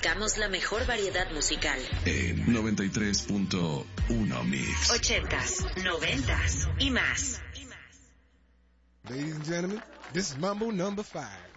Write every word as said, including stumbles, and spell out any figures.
buscamos la mejor variedad musical. En noventa y tres punto uno Mix. Ochentas, noventas y más. Ladies and gentlemen, this is Mambo number five.